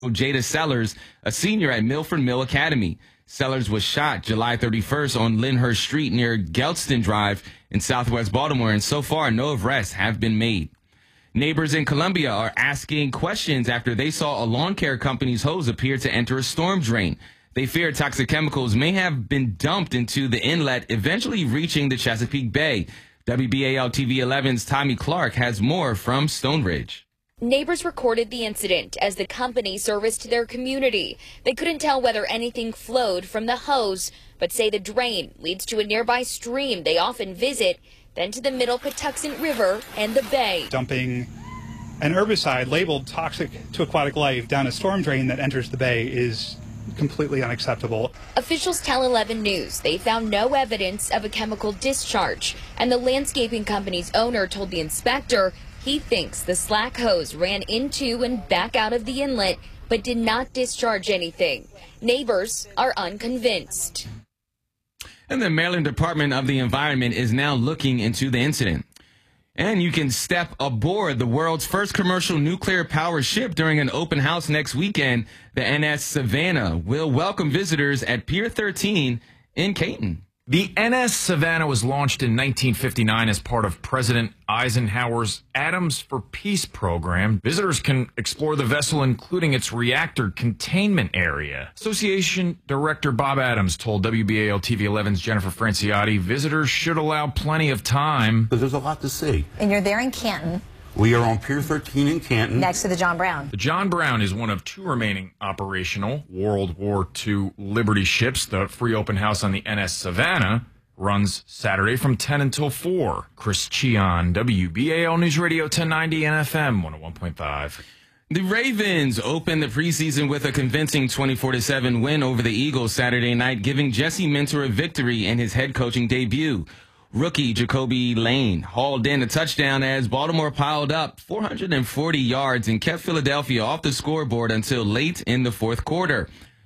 Jada Sellers, a senior at Milford Mill Academy. Sellers was shot July 31st on Lyndhurst Street near Gelston Drive in southwest Baltimore, and so far no arrests have been made. Neighbors in Columbia are asking questions after they saw a lawn care company's hose appear to enter a storm drain. They fear toxic chemicals may have been dumped into the inlet, eventually reaching the Chesapeake Bay. WBAL TV 11's Tommy Clark has more from Stone Ridge. Neighbors recorded the incident as the company serviced their community. They couldn't tell whether anything flowed from the hose, but say the drain leads to a nearby stream they often visit, then to the Middle Patuxent River and the bay. Dumping an herbicide labeled toxic to aquatic life down a storm drain that enters the bay is completely unacceptable. Officials tell 11 News they found no evidence of a chemical discharge, and the landscaping company's owner told the inspector he thinks the slack hose ran into and back out of the inlet but did not discharge anything. Neighbors are unconvinced. And the Maryland Department of the Environment is now looking into the incident. And you can step aboard the world's first commercial nuclear power ship during an open house next weekend. The NS Savannah will welcome visitors at Pier 13 in Caton. The NS Savannah was launched in 1959 as part of President Eisenhower's Atoms for Peace program. Visitors can explore the vessel, including its reactor containment area. Association Director Bob Adams told WBAL TV 11's Jennifer Franciotti visitors should allow plenty of time. There's a lot to see. And you're there in Canton. We are on Pier 13 in Canton. Next to the John Brown. The John Brown is one of two remaining operational World War II Liberty ships. The free open house on the NS Savannah runs Saturday from 10 until 4. Chris Cheon, WBAL News Radio 1090 and FM 101.5. The Ravens opened the preseason with a convincing 24-7 win over the Eagles Saturday night, giving Jesse Minter a victory in his head coaching debut. Rookie Jacoby Lane hauled in a touchdown as Baltimore piled up 440 yards and kept Philadelphia off the scoreboard until late in the fourth quarter.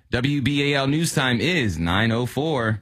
WBAL News Time is 9:04.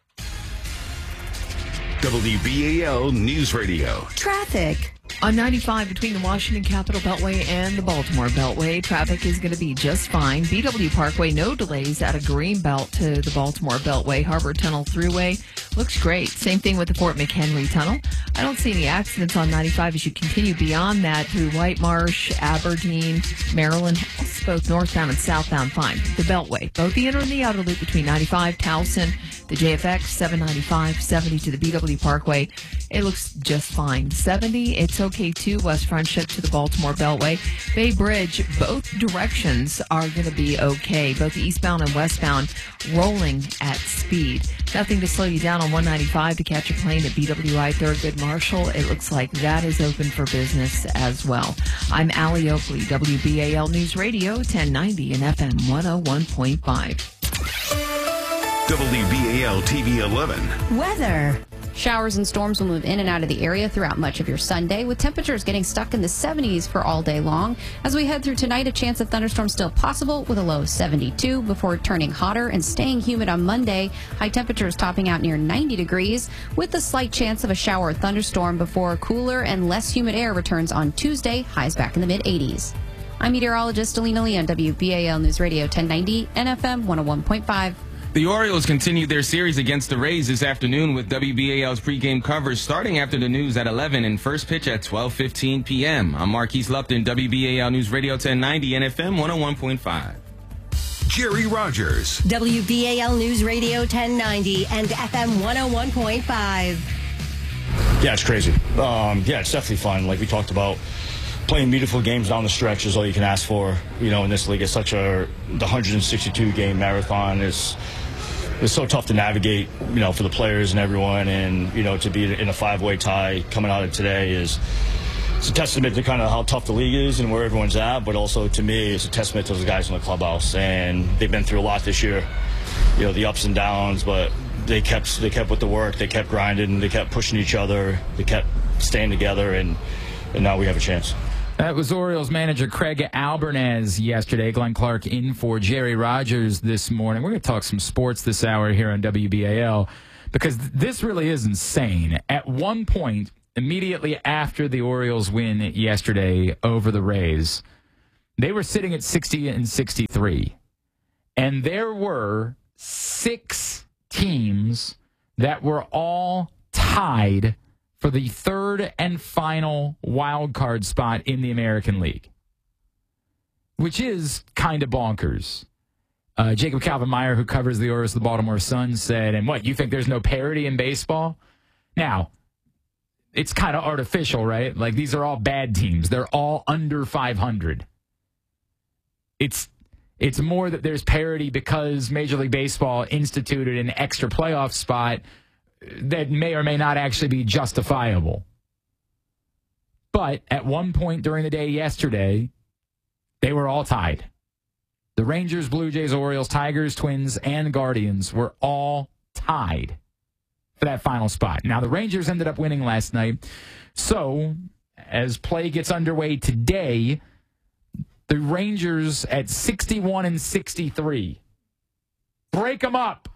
WBAL News Radio. Traffic. On 95 between the Washington Capitol Beltway and the Baltimore Beltway, traffic is going to be just fine. BW Parkway, no delays out of Greenbelt to the Baltimore Beltway. Harbor Tunnel Thruway looks great. Same thing with the Fort McHenry Tunnel. I don't see any accidents on 95 as you continue beyond that through White Marsh, Aberdeen, Maryland Hills, both northbound and southbound fine. The Beltway, both the inner and the outer loop between 95, Towson, the JFX, 795, 70 to the BW Parkway. It looks just fine. 70, it's okay too. West Friendship to the Baltimore Beltway. Bay Bridge, both directions are going to be okay. Both the eastbound and westbound rolling at speed. Nothing to slow you down on 195 to catch a plane at BWI Thurgood Marshall. It looks like that is open for business as well. I'm Allie Oakley, WBAL News Radio 1090 and FM 101.5. WBAL TV 11. Weather. Showers and storms will move in and out of the area throughout much of your Sunday, with temperatures getting stuck in the 70s for all day long. As we head through tonight, a chance of thunderstorms still possible with a low of 72 before turning hotter and staying humid on Monday. High temperatures topping out near 90 degrees with a slight chance of a shower or thunderstorm before cooler and less humid air returns on Tuesday, highs back in the mid-80s. I'm meteorologist Alina Lee on WBAL News Radio 1090 and FM 101.5. The Orioles continue their series against the Rays this afternoon with WBAL's pregame coverage starting after the news at 11 and first pitch at 12:15 p.m. I'm Marquise Lupton, WBAL News Radio 1090 and FM 101.5. Jerry Rogers. WBAL News Radio 1090 and FM 101.5. Yeah, it's crazy. Yeah, it's definitely fun. Like we talked about, playing beautiful games down the stretch is all you can ask for. You know, in this league, it's such the 162-game marathon is so tough to navigate, you know, for the players and everyone. And, you know, to be in a five-way tie coming out of today it's a testament to kind of how tough the league is and where everyone's at. But also, to me, it's a testament to those guys in the clubhouse. And they've been through a lot this year, you know, the ups and downs. But they kept with the work. They kept grinding. They kept pushing each other. They kept staying together. And now we have a chance. That was Orioles manager Craig Albernaz yesterday. Glenn Clark in for Jerry Rogers this morning. We're going to talk some sports this hour here on WBAL because this really is insane. At one point, immediately after the Orioles win yesterday over the Rays, They were sitting at 60 and 63. And there were 6 teams that were all tied for the third and final wild card spot in the American League, which is kind of bonkers. Jacob Calvin-Meyer, who covers the Orioles of the Baltimore Sun, said, and what, you think there's no parity in baseball? Now, it's kind of artificial, right? Like, these are all bad teams. They're all under 500. It's more that there's parity because Major League Baseball instituted an extra playoff spot that may or may not actually be justifiable. But at one point during the day yesterday, they were all tied. The Rangers, Blue Jays, Orioles, Tigers, Twins, and Guardians were all tied for that final spot. Now, the Rangers ended up winning last night. So, as play gets underway today, the Rangers at 61 and 63. Break them up.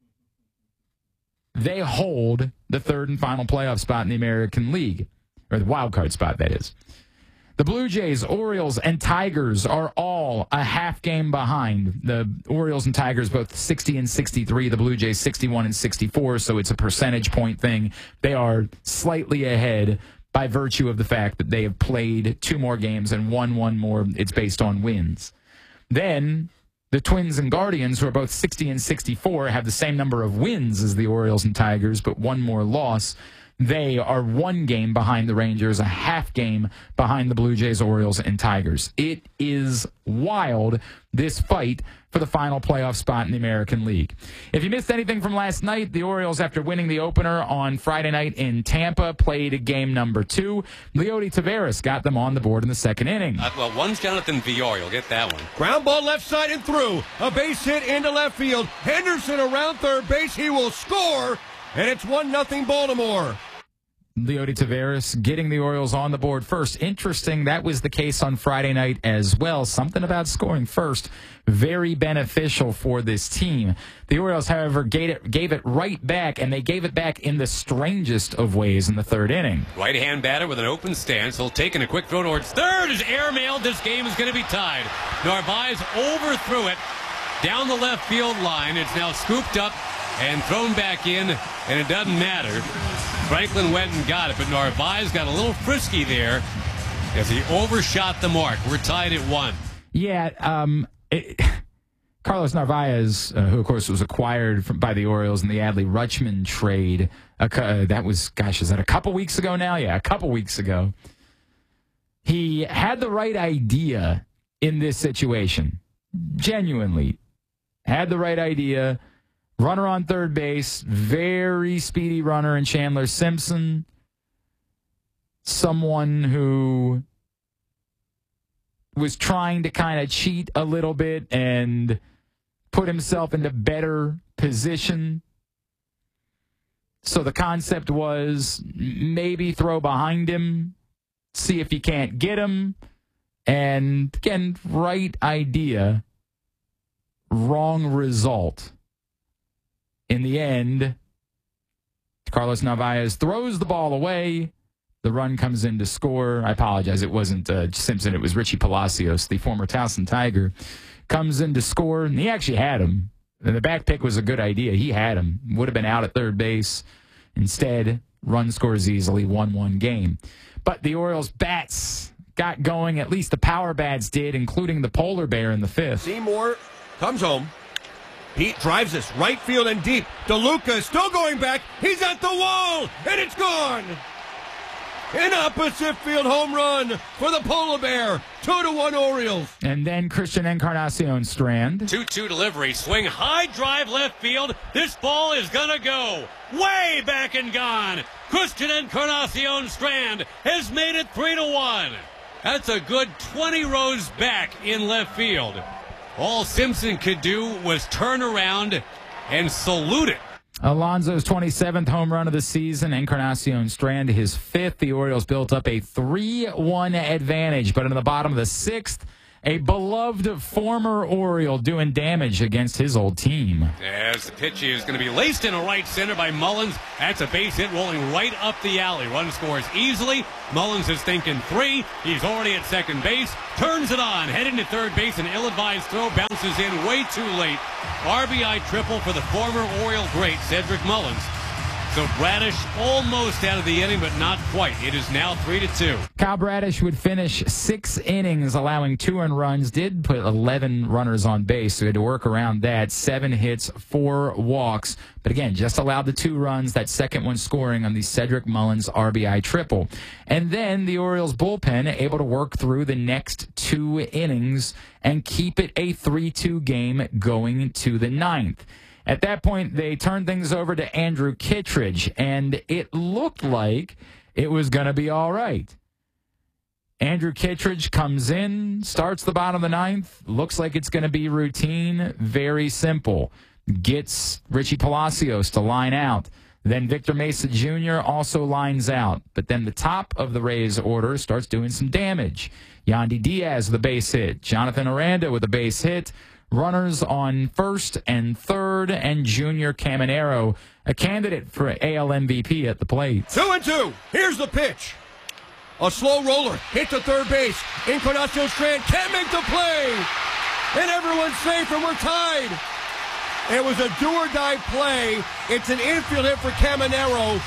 They hold the third and final playoff spot in the American League, or the wild card spot, that is. The Blue Jays, Orioles, and Tigers are all a half game behind. The Orioles and Tigers both 60 and 63. The Blue Jays 61 and 64, so it's a percentage point thing. They are slightly ahead by virtue of the fact that they have played 2 more games and won 1 more. It's based on wins. Then the Twins and Guardians, who are both 60 and 64, have the same number of wins as the Orioles and Tigers, but 1 more loss. They are 1 game behind the Rangers, a half game behind the Blue Jays, Orioles, and Tigers. It is wild, this fight for the final playoff spot in the American League. If you missed anything from last night, the Orioles, after winning the opener on Friday night in Tampa, played game number 2. Leody Taveras got them on the board in the second inning. Well, one's Jonathan Villar. You'll get that one. Ground ball left side and through. A base hit into left field. Henderson around third base. He will score, and it's 1-0 Baltimore. Leody Taveras getting the Orioles on the board first. Interesting, that was the case on Friday night as well. Something about scoring first, very beneficial for this team. The Orioles, however, gave it right back, and they gave it back in the strangest of ways in the third inning. Right-hand batter with an open stance. He'll take in a quick throw towards third. Is airmailed. This game is going to be tied. Narvaez overthrew it down the left field line. It's now scooped up and thrown back in, and it doesn't matter. Franklin went and got it, but Narvaez got a little frisky there as he overshot the mark. We're tied at 1. Yeah, Carlos Narvaez, who, of course, was acquired by the Orioles in the Adley Rutschman trade, that was, is that a couple weeks ago now? Yeah, a couple weeks ago. He had the right idea in this situation. Genuinely. Had the right idea. Runner on third base, very speedy runner in Chandler Simpson. Someone who was trying to kind of cheat a little bit and put himself into better position. So the concept was maybe throw behind him, see if you can't get him. And again, right idea, wrong result. In the end, Carlos Narvaez throws the ball away. The run comes in to score. I apologize. It wasn't Simpson. It was Richie Palacios, the former Towson Tiger. Comes in to score, and he actually had him. And the back pick was a good idea. He had him. Would have been out at third base. Instead, run scores easily, 1-1 game. But the Orioles' bats got going. At least the power bats did, including the polar bear in the 5th. Seymour comes home. Pete drives this right field and deep. DeLuca is still going back. He's at the wall, and it's gone. An opposite field home run for the polar bear. 2-1 Orioles. And then Christian Encarnacion Strand. 2-2 delivery. Swing high drive left field. This ball is going to go way back and gone. Christian Encarnacion Strand has made it 3-1. That's a good 20 rows back in left field. All Simpson could do was turn around and salute it. Alonso's 27th home run of the season. Encarnacion Strand, his 5th. The Orioles built up a 3-1 advantage. But in the bottom of the 6th, a beloved former Oriole doing damage against his old team. As the pitch is going to be laced in a right center by Mullins. That's a base hit rolling right up the alley. Run scores easily. Mullins is thinking 3. He's already at second base. Turns it on. Heading to third base. An ill-advised throw bounces in way too late. RBI triple for the former Oriole great, Cedric Mullins. So Bradish almost out of the inning, but not quite. It is now 3-2. Kyle Bradish would finish 6 innings, allowing 2 earned runs. Did put 11 runners on base, so he had to work around that. 7 hits, 4 walks. But again, just allowed the 2 runs, that second one scoring on the Cedric Mullins RBI triple. And then the Orioles bullpen able to work through the next 2 innings and keep it a 3-2 game going to the 9th. At that point, they turned things over to Andrew Kittredge, and it looked like it was going to be all right. Andrew Kittredge comes in, starts the bottom of the 9th, looks like it's going to be routine, very simple. Gets Richie Palacios to line out. Then Victor Mesa Jr. also lines out. But then the top of the Rays order starts doing some damage. Yandy Diaz with a base hit. Jonathan Aranda with a base hit. Runners on first and third, and Junior Caminero, a candidate for AL MVP at the plate. 2-2. Here's the pitch. A slow roller hit to third base. Encarnacion Strand can't make the play. And everyone's safe, and we're tied. It was a do-or-die play. It's an infield hit for Caminero.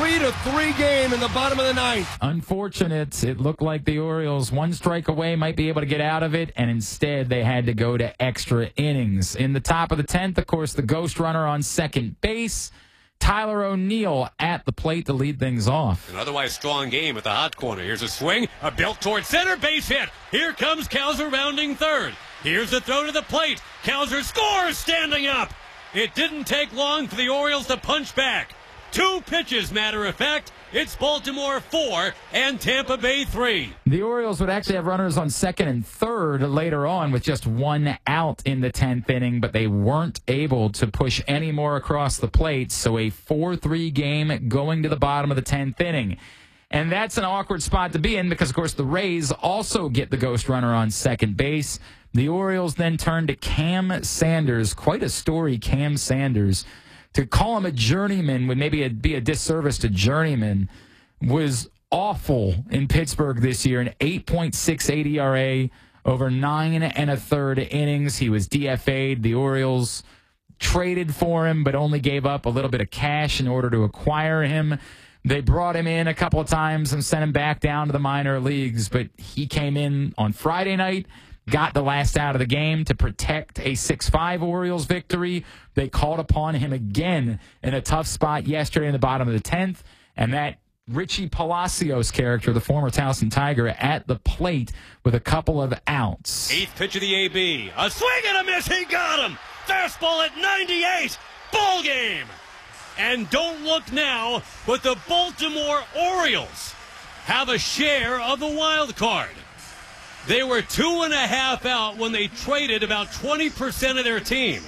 3-3 game in the bottom of the 9th. Unfortunate. It looked like the Orioles, 1 strike away, might be able to get out of it, and instead they had to go to extra innings. In the top of the 10th, of course, the ghost runner on second base, Tyler O'Neill at the plate to lead things off. An otherwise strong game at the hot corner. Here's a swing, a belt towards center, base hit. Here comes Cowser rounding third. Here's the throw to the plate. Cowser scores standing up. It didn't take long for the Orioles to punch back. 2 pitches, matter of fact. It's Baltimore 4 and Tampa Bay 3. The Orioles would actually have runners on second and third later on with just 1 out in the 10th inning, but they weren't able to push any more across the plate, so a 4-3 game going to the bottom of the 10th inning. And that's an awkward spot to be in because, of course, the Rays also get the ghost runner on second base. The Orioles then turn to Cam Sanders. Quite a story, Cam Sanders. To call him a journeyman would maybe be a disservice to journeyman. Was awful in Pittsburgh this year. An 8.68 ERA over 9 1/3 innings. He was DFA'd. The Orioles traded for him, but only gave up a little bit of cash in order to acquire him. They brought him in a couple of times and sent him back down to the minor leagues, but he came in on Friday night, got the last out of the game to protect a 6-5 Orioles victory. They called upon him again in a tough spot yesterday in the bottom of the 10th, and that Richie Palacios character, the former Towson Tiger, at the plate with a couple of outs. 8th pitch of the AB. A swing and a miss. He got him. Fastball at 98. Ball game. And don't look now, but the Baltimore Orioles have a share of the wild card. They were 2.5 out when they traded about 20% of their team.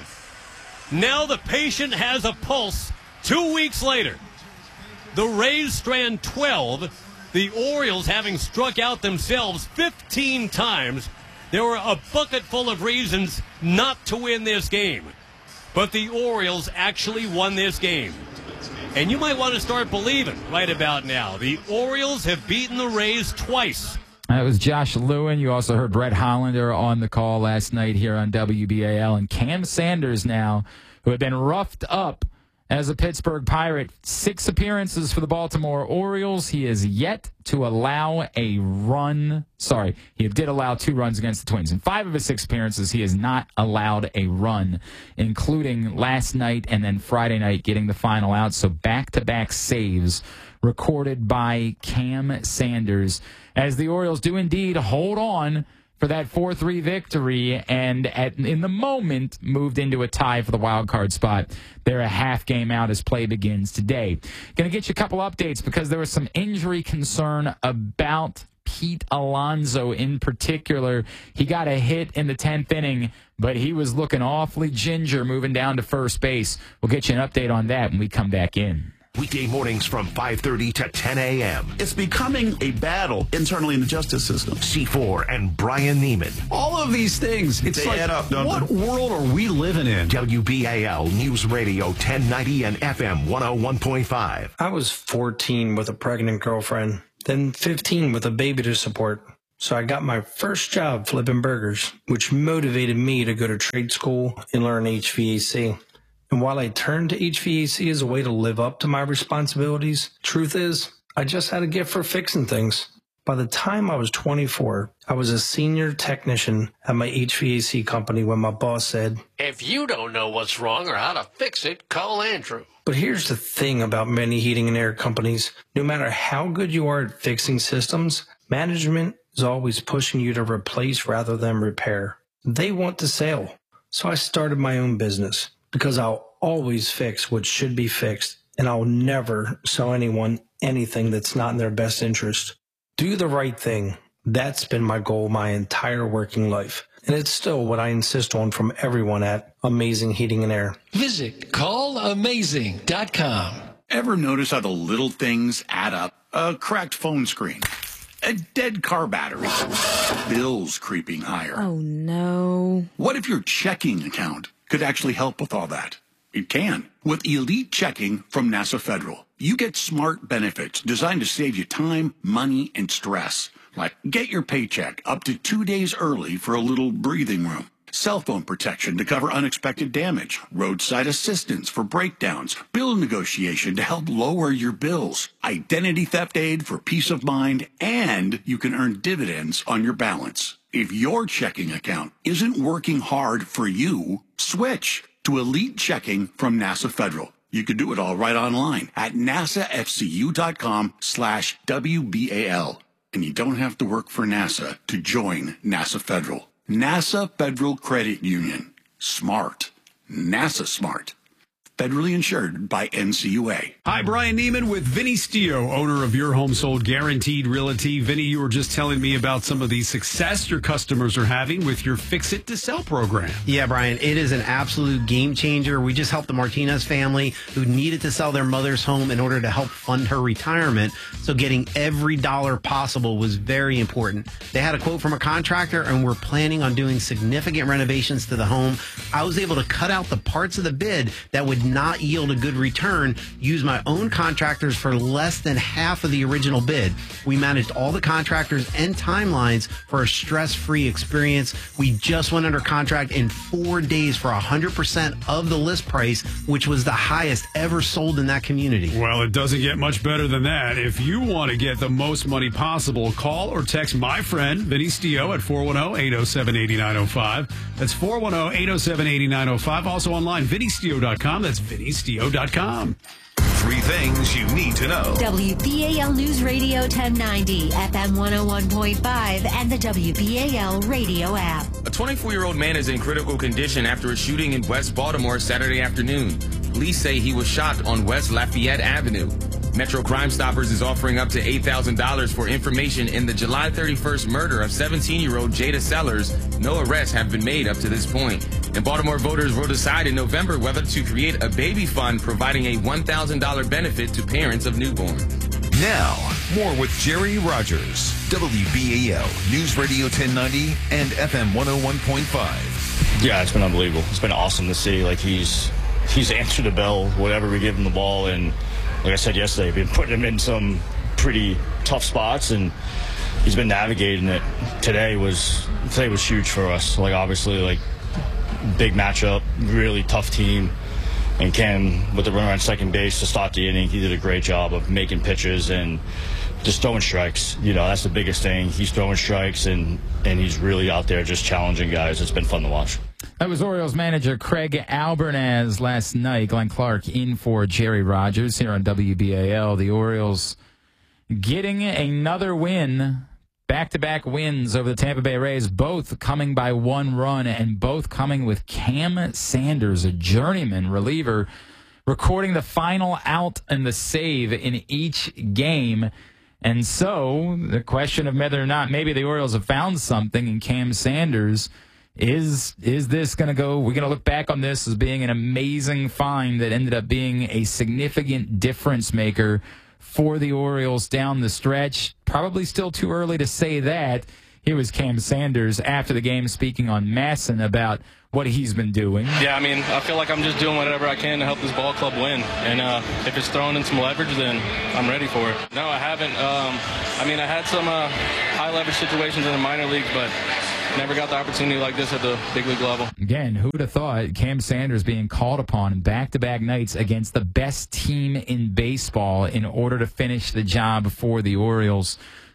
Now the patient has a pulse 2 weeks later. The Rays strand 12. The Orioles, having struck out themselves 15 times, there were a bucket full of reasons not to win this game. But the Orioles actually won this game. And you might want to start believing right about now. The Orioles have beaten the Rays twice. That was Josh Lewin. You also heard Brett Hollander on the call last night here on WBAL. And Cam Sanders now, who had been roughed up as a Pittsburgh Pirate. 6 appearances for the Baltimore Orioles. He is yet to allow a run. Sorry, he did allow 2 runs against the Twins. In 5 of his 6 appearances, he has not allowed a run, including last night and then Friday night getting the final out. So back-to-back saves recorded by Cam Sanders, as the Orioles do indeed hold on for that 4-3 victory, and in the moment moved into a tie for the wild card spot. They're a half game out as play begins today. Going to get you a couple updates because there was some injury concern about Pete Alonso in particular. He got a hit in the 10th inning, but he was looking awfully ginger moving down to first base. We'll get you an update on that when we come back in. Weekday mornings from 5:30 to 10 a.m. It's becoming a battle internally in the justice system. C4 and Brian Neiman. All of these things, they add up, don't what they? world are we living in? WBAL News Radio 1090 and FM 101.5. I was 14 with a pregnant girlfriend, then 15 with a baby to support. So I got my first job flipping burgers, which motivated me to go to trade school and learn HVAC. And while I turned to HVAC as a way to live up to my responsibilities, truth is, I just had a gift for fixing things. By the time I was 24, I was a senior technician at my HVAC company when my boss said, "If you don't know what's wrong or how to fix it, call Andrew." But here's the thing about many heating and air companies. No matter how good you are at fixing systems, management is always pushing you to replace rather than repair. They want the sale. So I started my own business because I'll always fix what should be fixed, and I'll never sell anyone anything that's not in their best interest. Do the right thing. That's been my goal my entire working life. And it's still what I insist on from everyone at Amazing Heating and Air. Visit callamazing.com. Ever notice how the little things add up? A cracked phone screen, a dead car battery, bills creeping higher. Oh, no. What if your checking account could actually help with all that? It can. With Elite Checking from NASA Federal, you get smart benefits designed to save you time, money, and stress. Like get your paycheck up to 2 days early for a little breathing room. Cell phone protection to cover unexpected damage. Roadside assistance for breakdowns. Bill negotiation to help lower your bills. Identity theft aid for peace of mind. And you can earn dividends on your balance. If your checking account isn't working hard for you, switch to Elite Checking from NASA Federal. You can do it all right online at nasafcu.com/WBAL. And you don't have to work for NASA to join NASA Federal. NASA Federal Credit Union. Smart. NASA smart. Federally insured by NCUA. Hi, Brian Neiman with Vinny Stio, owner of Your Home Sold Guaranteed Realty. Vinny, you were just telling me about some of the success your customers are having with your Fix It to Sell program. Yeah, Brian, it is an absolute game changer. We just helped the Martinez family who needed to sell their mother's home in order to help fund her retirement. So getting every dollar possible was very important. They had a quote from a contractor and we're planning on doing significant renovations to the home. I was able to cut out the parts of the bid that would not yield a good return, use my own contractors for less than half of the original bid. We managed all the contractors and timelines for a stress-free experience. We just went under contract in 4 days for 100% of the list price, which was the highest ever sold in that community. Well, it doesn't get much better than that. If you want to get the most money possible, call or text my friend, Vinny Stio, at 410-807-8905. That's 410-807-8905. Also online, vinnystio.com. That's vinnystio.com. 3 things you need to know. WBAL News Radio 1090, FM 101.5, and the WBAL radio app. A 24-year-old man is in critical condition after a shooting in West Baltimore Saturday afternoon. Police say he was shot on West Lafayette Avenue. Metro Crime Stoppers is offering up to $8,000 for information in the July 31st murder of 17-year-old Jada Sellers. No arrests have been made up to this point. And Baltimore voters will decide in November whether to create a baby fund providing a $1,000 benefit to parents of newborns. Now, more with Jerry Rogers. WBAL News Radio 1090 and FM 101.5. Yeah, it's been unbelievable. It's been awesome to see. Like, he's answered the bell, whatever we give him the ball, and like I said yesterday, we've been putting him in some pretty tough spots, and he's been navigating it. Today was huge for us. Like, obviously, like, big matchup, really tough team. And Cam, with the runner on second base to start the inning, he did a great job of making pitches and just throwing strikes. You know, that's the biggest thing. He's throwing strikes, and he's really out there just challenging guys. It's been fun to watch. That was Orioles manager Craig Albernaz last night. Glenn Clark in for Jerry Rogers here on WBAL. The Orioles getting another win, back-to-back wins over the Tampa Bay Rays, both coming by 1 run and both coming with Cam Sanders, a journeyman reliever, recording the final out and the save in each game. And so the question of whether or not maybe the Orioles have found something in Cam Sanders Is this going to go? We're going to look back on this as being an amazing find that ended up being a significant difference maker for the Orioles down the stretch. Probably still too early to say that. Here was Cam Sanders after the game speaking on MASN about what he's been doing. Yeah, I mean, I feel like I'm just doing whatever I can to help this ball club win. And if it's throwing in some leverage, then I'm ready for it. No, I haven't. I mean, I had some high leverage situations in the minor leagues, but never got the opportunity like this at the big league level. Again, who would have thought Cam Sanders being called upon back-to-back nights against the best team in baseball in order to finish the job for the Orioles.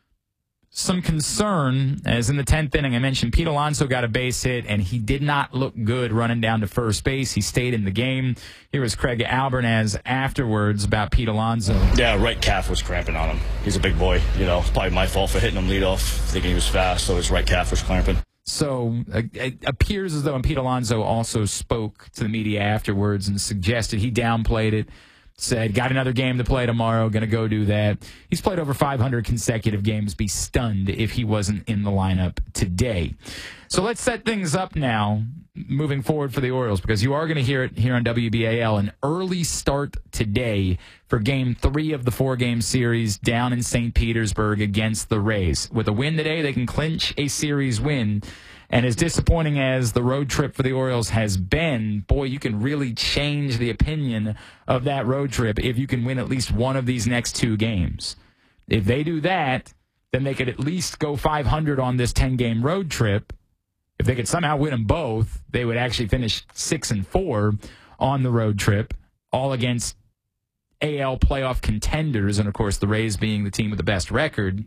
Some concern, as in the 10th inning, I mentioned Pete Alonso got a base hit, and he did not look good running down to first base. He stayed in the game. Here was Craig Albernaz afterwards about Pete Alonso. Yeah, right calf was cramping on him. He's a big boy. It's probably my fault for hitting him leadoff, thinking he was fast, so his right calf was cramping. So it appears as though, and Pete Alonso also spoke to the media afterwards and suggested he downplayed it. Said, got another game to play tomorrow, going to go do that. He's played over 500 consecutive games. Be stunned if he wasn't in the lineup today. So let's set things up now, moving forward for the Orioles, because you are going to hear it here on WBAL. An early start today for Game 3 of the 4-game series down in St. Petersburg against the Rays. With a win today, they can clinch a series win. And as disappointing as the road trip for the Orioles has been, boy, you can really change the opinion of that road trip if you can win at least one of these next 2 games. If they do that, then they could at least go 500 on this 10-game road trip. If they could somehow win them both, they would actually finish 6-4 on the road trip, all against AL playoff contenders, and, of course, the Rays being the team with the best record.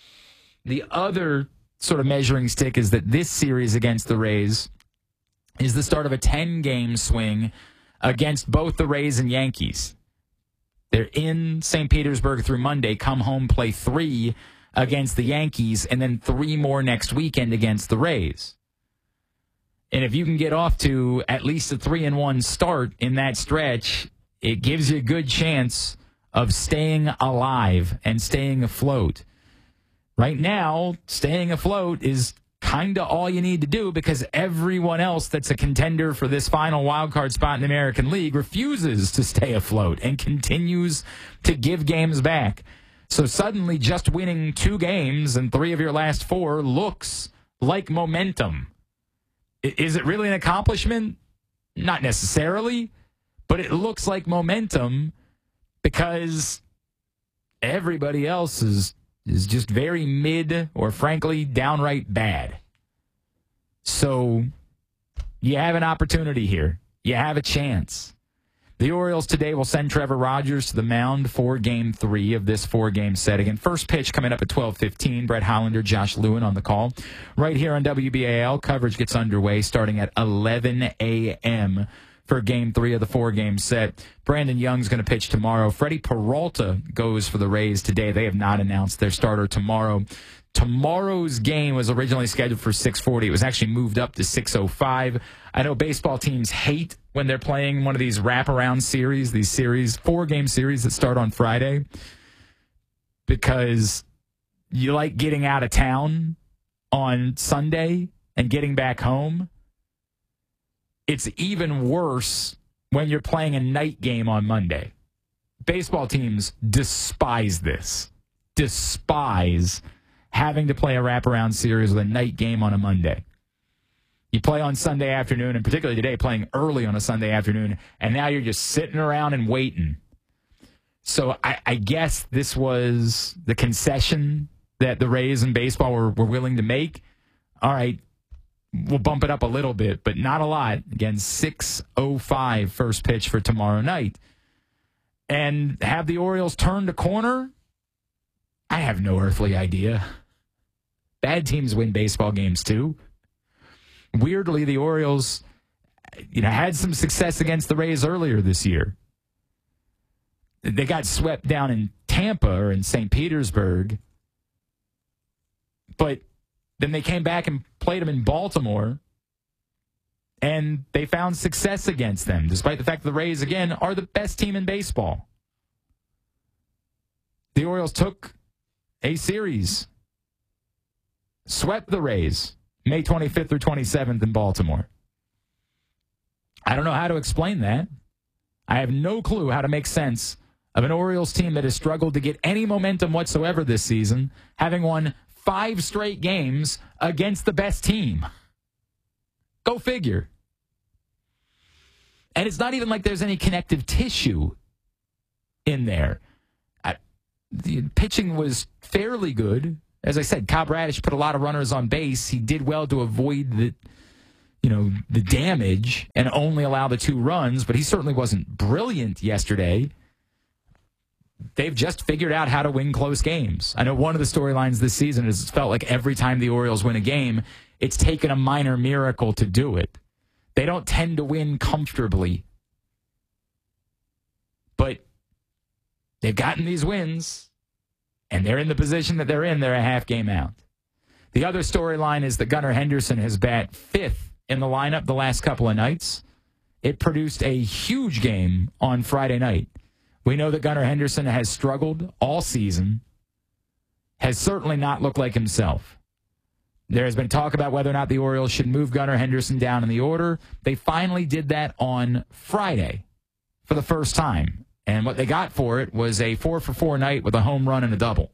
The other sort of measuring stick is that this series against the Rays is the start of a 10-game swing against both the Rays and Yankees. They're in St. Petersburg through Monday, come home, play 3 against the Yankees, and then 3 more next weekend against the Rays. And if you can get off to at least a 3-1 start in that stretch, it gives you a good chance of staying alive and staying afloat. Right now, staying afloat is kind of all you need to do because everyone else that's a contender for this final wildcard spot in the American League refuses to stay afloat and continues to give games back. So suddenly just winning 2 games and 3 of your last 4 looks like momentum. Is it really an accomplishment? Not necessarily, but it looks like momentum because everybody else is just very mid or, frankly, downright bad. So you have an opportunity here. You have a chance. The Orioles today will send Trevor Rogers to the mound for Game 3 of this 4-game set. Again, first pitch coming up at 12:15. Brett Hollander, Josh Lewin on the call. Right here on WBAL, coverage gets underway starting at 11 a.m. for Game 3 of the 4-game set. Brandon Young's going to pitch tomorrow. Freddie Peralta goes for the Rays today. They have not announced their starter tomorrow. Tomorrow's game was originally scheduled for 6:40. It was actually moved up to 6:05. I know baseball teams hate when they're playing one of these wraparound series, these 4-game series that start on Friday, because you like getting out of town on Sunday and getting back home. It's even worse when you're playing a night game on Monday. Baseball teams despise this. Despise having to play a wraparound series with a night game on a Monday. You play on Sunday afternoon, and particularly today, playing early on a Sunday afternoon, and now you're just sitting around and waiting. So I guess this was the concession that the Rays and baseball were willing to make. All right, we'll bump it up a little bit, but not a lot. Again, 6:05 first pitch for tomorrow night. And have the Orioles turned a corner? I have no earthly idea. Bad teams win baseball games too. Weirdly, the Orioles, had some success against the Rays earlier this year. They got swept down in Tampa or in St. Petersburg, but then they came back and played them in Baltimore, and they found success against them, despite the fact that the Rays, again, are the best team in baseball. The Orioles took a series, swept the Rays, May 25th through 27th in Baltimore. I don't know how to explain that. I have no clue how to make sense of an Orioles team that has struggled to get any momentum whatsoever this season, having won 5 straight games against the best team. Go figure. And it's not even like there's any connective tissue in there. The pitching was fairly good. As I said, Cobb Radish put a lot of runners on base. He did well to avoid the damage and only allow the 2 runs, but he certainly wasn't brilliant yesterday. They've just figured out how to win close games. I know one of the storylines this season is it's felt like every time the Orioles win a game, it's taken a minor miracle to do it. They don't tend to win comfortably. But they've gotten these wins, and they're in the position that they're in. They're a half game out. The other storyline is that Gunnar Henderson has bat 5th in the lineup the last couple of nights. It produced a huge game on Friday night. We know that Gunnar Henderson has struggled all season, has certainly not looked like himself. There has been talk about whether or not the Orioles should move Gunnar Henderson down in the order. They finally did that on Friday for the first time. And what they got for it was a 4-for-4 night with a home run and a double.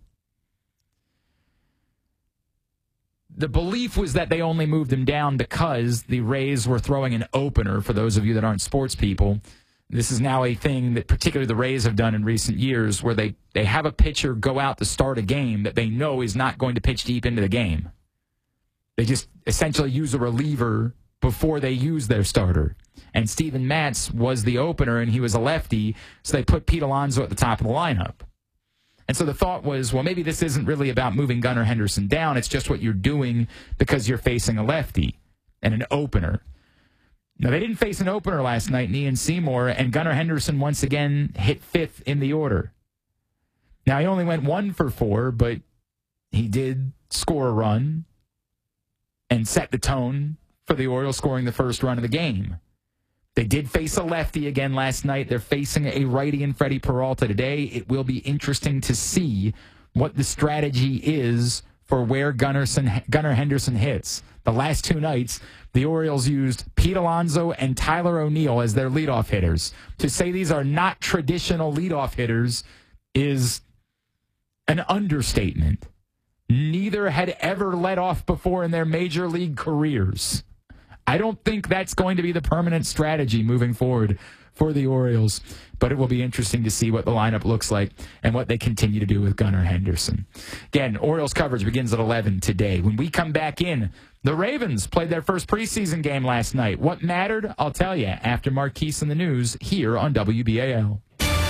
The belief was that they only moved him down because the Rays were throwing an opener. For those of you that aren't sports people, this is now a thing that particularly the Rays have done in recent years where they have a pitcher go out to start a game that they know is not going to pitch deep into the game. They just essentially use a reliever before they use their starter. And Steven Matz was the opener, and he was a lefty, so they put Pete Alonso at the top of the lineup. And so the thought was, well, maybe this isn't really about moving Gunnar Henderson down. It's just what you're doing because you're facing a lefty and an opener. Now, they didn't face an opener last night in Ian Seymour, and Gunnar Henderson once again hit 5th in the order. Now, he only went 1 for 4, but he did score a run and set the tone for the Orioles scoring the first run of the game. They did face a lefty again last night. They're facing a righty in Freddie Peralta today. It will be interesting to see what the strategy is for where Gunnar Henderson hits. The last 2 nights, the Orioles used Pete Alonso and Tyler O'Neill as their leadoff hitters. To say these are not traditional leadoff hitters is an understatement. Neither had ever led off before in their major league careers. I don't think that's going to be the permanent strategy moving forward for the Orioles, but it will be interesting to see what the lineup looks like and what they continue to do with Gunnar Henderson. Again, Orioles coverage begins at 11 today. When we come back in, the Ravens played their first preseason game last night. What mattered? I'll tell you after Marquise in the News here on WBAL.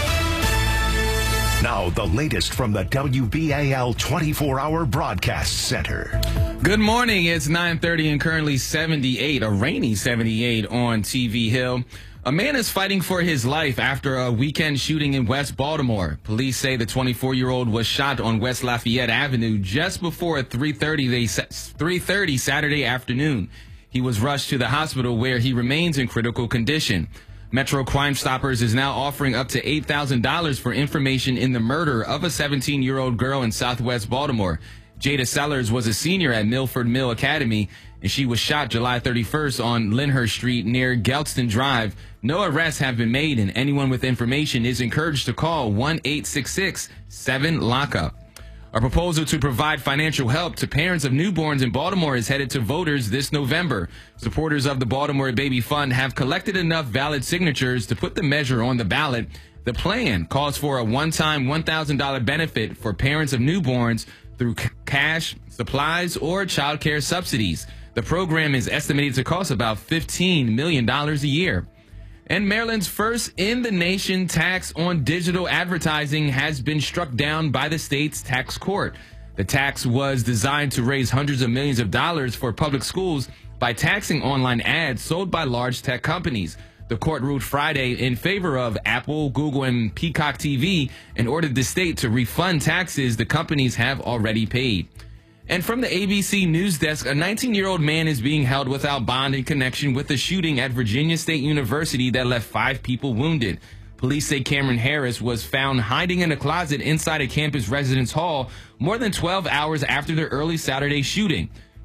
Now, the latest from the WBAL 24-hour broadcast center. Good morning. It's 9:30 and currently 78, a rainy 78 on TV Hill. A man is fighting for his life after a weekend shooting in West Baltimore. Police say the 24-year-old was shot on West Lafayette Avenue just before 3:30 Saturday afternoon. He was rushed to the hospital where he remains in critical condition. Metro Crime Stoppers is now offering up to $8,000 for information in the murder of a 17-year-old girl in Southwest Baltimore. Jada Sellers was a senior at Milford Mill Academy, and she was shot July 31st on Lyndhurst Street near Gelston Drive. No arrests have been made, and anyone with information is encouraged to call 1-866-7-LOCK-UP. A proposal to provide financial help to parents of newborns in Baltimore is headed to voters this November. Supporters of the Baltimore Baby Fund have collected enough valid signatures to put the measure on the ballot. The plan calls for a one-time $1,000 benefit for parents of newborns through cash, supplies, or child care subsidies. The program is estimated to cost about $15 million a year. And Maryland's first in-the-nation tax on digital advertising has been struck down by the state's tax court. The tax was designed to raise hundreds of millions of dollars for public schools by taxing online ads sold by large tech companies. The court ruled Friday in favor of Apple, Google, and Peacock TV and ordered the state to refund taxes the companies have already paid. And from the ABC News Desk, a 19-year-old man is being held without bond in connection with the shooting at Virginia State University that left 5 people wounded. Police say Cameron Harris was found hiding in a closet inside a campus residence hall more than 12 hours after the early Saturday shooting.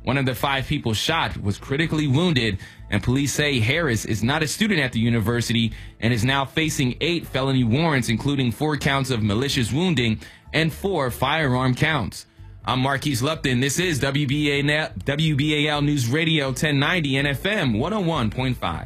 One of the 5 people shot was critically wounded, and police say Harris is not a student at the university and is now facing 8 felony warrants, including 4 counts of malicious wounding and 4 firearm counts. I'm Marquise Lupton. This is WBAL News Radio 1090 and FM 101.5.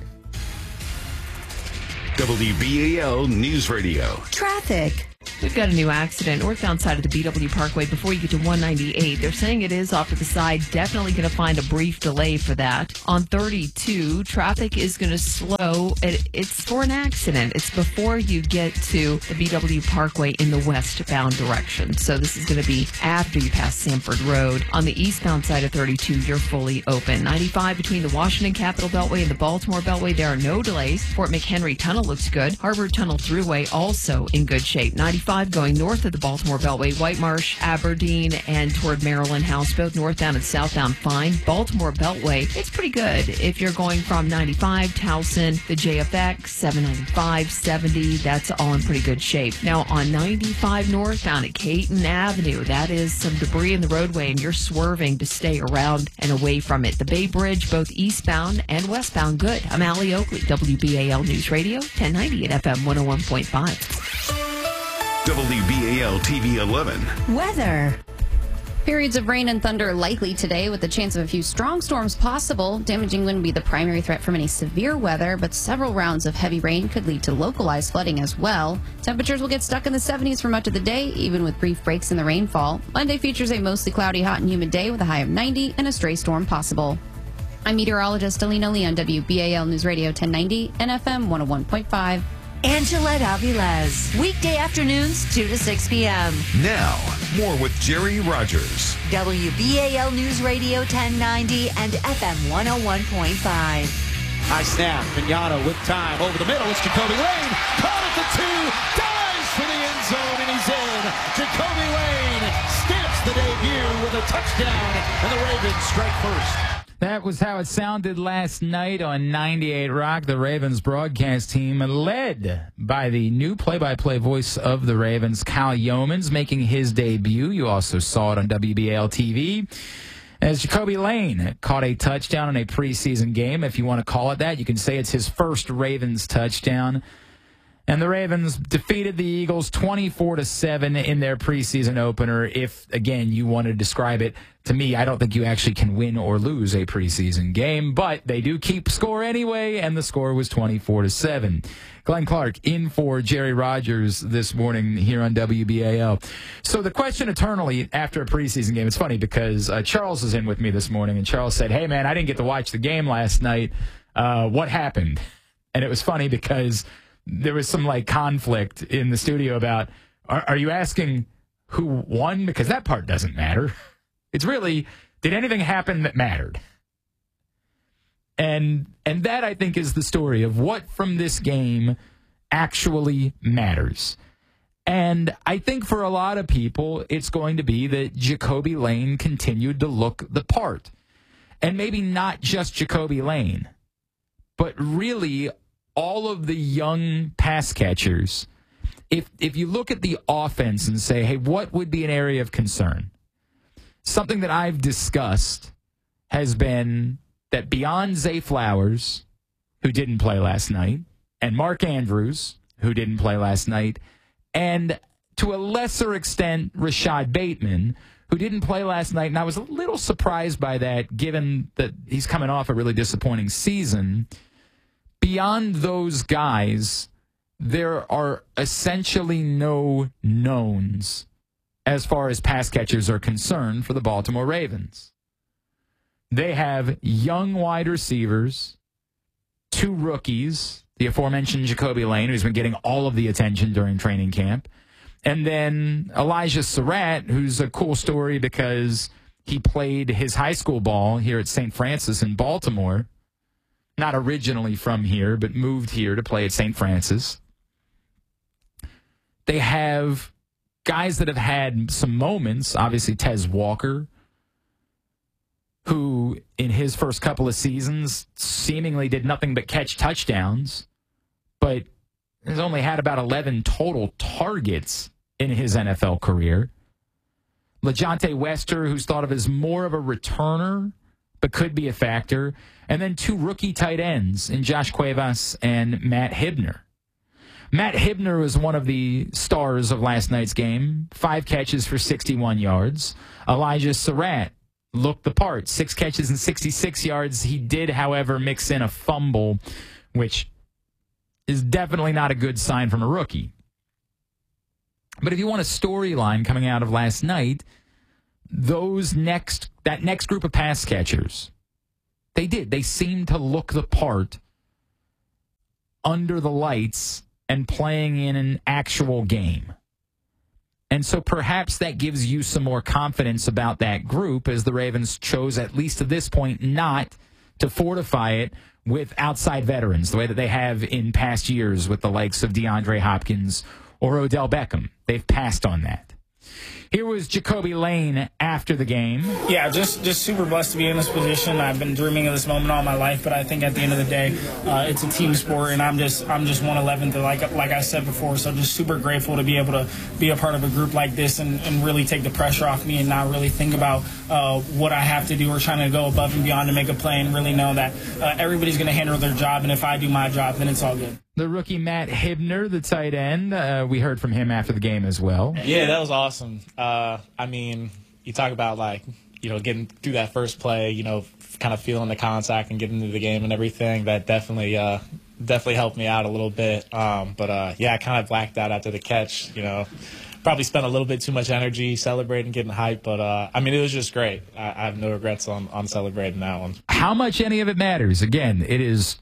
WBAL News Radio. Traffic. We've got a new accident northbound side of the BW Parkway before you get to 198. They're saying it is off to the side. Definitely going to find a brief delay for that. On 32, traffic is going to slow. It's for an accident. It's before you get to the BW Parkway in the westbound direction. So this is going to be after you pass Sanford Road. On the eastbound side of 32, you're fully open. 95 between the Washington Capitol Beltway and the Baltimore Beltway, there are no delays. Fort McHenry Tunnel looks good. Harbor Tunnel Thruway also in good shape. 95 going north of the Baltimore Beltway, White Marsh, Aberdeen, and toward Maryland House, both northbound and southbound fine. Baltimore Beltway, it's pretty good. If you're going from 95, Towson, the JFX, 795, 70, that's all in pretty good shape. Now on 95 northbound at Caton Avenue, that is some debris in the roadway and you're swerving to stay around and away from it. The Bay Bridge, both eastbound and westbound, good. I'm Allie Oakley, WBAL News Radio, 1090 at FM 101.5. WBAL TV 11. Weather. Periods of rain and thunder likely today with the chance of a few strong storms possible. Damaging wind will be the primary threat from any severe weather, but several rounds of heavy rain could lead to localized flooding as well. Temperatures will get stuck in the 70s for much of the day, even with brief breaks in the rainfall. Monday features a mostly cloudy, hot, and humid day with a high of 90 and a stray storm possible. I'm meteorologist Alina Lee on WBAL News Radio 1090 and FM 101.5. Angela Aviles, weekday afternoons 2 to 6 p.m. Now, more with Jerry Rogers. WBAL News Radio 1090 and FM 101.5. High snap, Vignano with time, over the middle, it's Jacoby Lane, caught at the 2, dives for the end zone, and he's in. Jacoby Lane stamps the debut with a touchdown, and the Ravens strike first. That was how it sounded last night on 98 Rock. The Ravens broadcast team led by the new play-by-play voice of the Ravens, Kyle Yeomans, making his debut. You also saw it on WBAL TV as Jacoby Lane caught a touchdown in a preseason game. If you want to call it that, you can say it's his first Ravens touchdown. And the Ravens defeated the Eagles 24-7 in their preseason opener. If, again, you want to describe it, to me, I don't think you actually can win or lose a preseason game, but they do keep score anyway, and the score was 24-7. Glenn Clark in for Jerry Rogers this morning here on WBAL. So the question eternally after a preseason game, it's funny because Charles is in with me this morning, and Charles said, hey, man, I didn't get to watch the game last night. What happened? And it was funny because there was some conflict in the studio about, are you asking who won? Because that part doesn't matter. It's really, did anything happen that mattered? And that, I think, is the story of what from this game actually matters. And I think for a lot of people, it's going to be that Jacoby Lane continued to look the part. And maybe not just Jacoby Lane, but really all of the young pass catchers. If you look at the offense and say, hey, what would be an area of concern? Something that I've discussed has been that beyond Zay Flowers, who didn't play last night, and Mark Andrews, who didn't play last night, and to a lesser extent, Rashad Bateman, who didn't play last night, and I was a little surprised by that, given that he's coming off a really disappointing season. Beyond those guys, there are essentially no knowns as far as pass catchers are concerned for the Baltimore Ravens. They have young wide receivers, 2 rookies, the aforementioned Jacoby Lane, who's been getting all of the attention during training camp, and then Elijah Surratt, who's a cool story because he played his high school ball here at St. Francis in Baltimore, not originally from here, but moved here to play at St. Francis. They have guys that have had some moments, obviously Tez Walker, who in his first couple of seasons seemingly did nothing but catch touchdowns, but has only had about 11 total targets in his NFL career. LaJohntay Wester, who's thought of as more of a returner but could be a factor. And then 2 rookie tight ends in Josh Cuevas and Matt Hibner. Matt Hibner was one of the stars of last night's game. 5 catches for 61 yards. Elijah Surratt looked the part. 6 catches and 66 yards. He did, however, mix in a fumble, which is definitely not a good sign from a rookie. But if you want a storyline coming out of last night, that next group of pass catchers, they seemed to look the part under the lights and playing in an actual game. And so perhaps that gives you some more confidence about that group, as the Ravens chose, at least to this point, not to fortify it with outside veterans, the way that they have in past years with the likes of DeAndre Hopkins or Odell Beckham. They've passed on that. Here was Jacoby Lane after the game. Yeah, just super blessed to be in this position. I've been dreaming of this moment all my life, but I think at the end of the day, it's a team sport, and I'm just 1/11th, like I said before. So just super grateful to be able to be a part of a group like this and really take the pressure off me and not really think about what I have to do or trying to go above and beyond to make a play, and really know that everybody's going to handle their job, and if I do my job, then it's all good. The rookie Matt Hibner, the tight end, we heard from him after the game as well. Yeah, that was awesome. I mean, you talk about, like, you know, getting through that first play, you know, kind of feeling the contact and getting into the game and everything. That definitely helped me out a little bit. Yeah, I kind of blacked out after the catch, you know. Probably spent a little bit too much energy celebrating, getting hyped, but I mean, it was just great. I have no regrets on celebrating that one. How much any of it matters? Again, it is,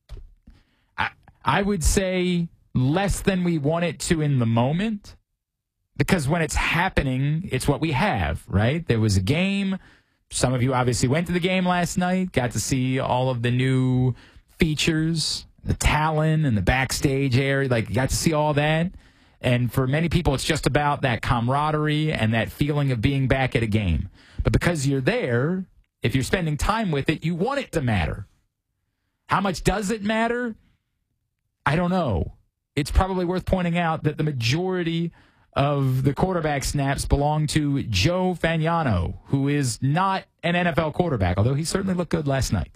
I would say, less than we want it to in the moment, because when it's happening, it's what we have, right? There was a game. Some of you obviously went to the game last night, got to see all of the new features, the talent and the backstage area. Like, you got to see all that. And for many people, it's just about that camaraderie and that feeling of being back at a game. But because you're there, if you're spending time with it, you want it to matter. How much does it matter? I don't know. It's probably worth pointing out that the majority of the quarterback snaps belong to Joe Fagnano, who is not an NFL quarterback, although he certainly looked good last night.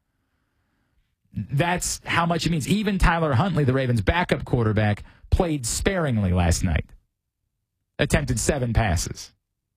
That's how much it means. Even Tyler Huntley, the Ravens' backup quarterback, played sparingly last night. Attempted 7 passes.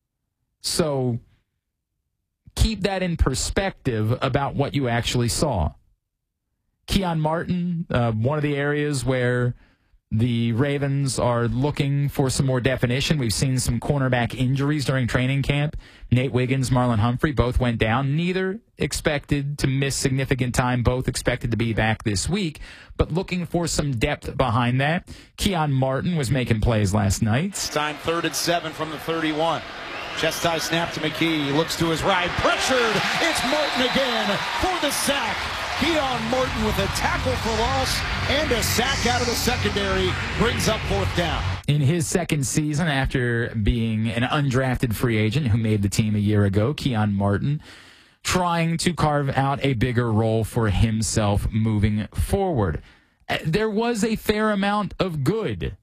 So keep that in perspective about what you actually saw. Keon Martin, one of the areas where the Ravens are looking for some more definition. We've seen some cornerback injuries during training camp. Nate Wiggins, Marlon Humphrey, both went down. Neither expected to miss significant time. Both expected to be back this week. But looking for some depth behind that. Keon Martin was making plays last night. It's time 3rd and 7 from the 31. Chest high snap to McKee. He looks to his right. Pressured. It's Martin again for the sack. Keon Martin with a tackle for loss and a sack out of the secondary brings up 4th down. In his second season after being an undrafted free agent who made the team a year ago, Keon Martin trying to carve out a bigger role for himself moving forward. There was a fair amount of good.